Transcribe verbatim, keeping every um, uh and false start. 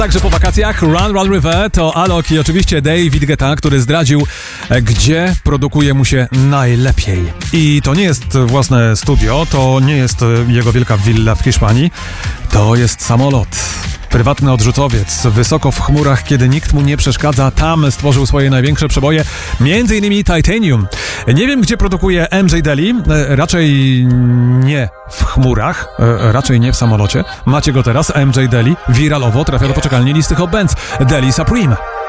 Także po wakacjach Run Run River to Alok i oczywiście David Guetta, który zdradził, gdzie produkuje mu się najlepiej. I to nie jest własne studio, to nie jest jego wielka willa w Hiszpanii, to jest samolot. Prywatny odrzutowiec, wysoko w chmurach, kiedy nikt mu nie przeszkadza, tam stworzył swoje największe przeboje, między innymi Titanium. Nie wiem, gdzie produkuje M J Deli, raczej nie w chmurach, raczej nie w samolocie. Macie go teraz, M J Deli, wiralowo trafia do poczekalni listy Hot Bands, Deli Supreme.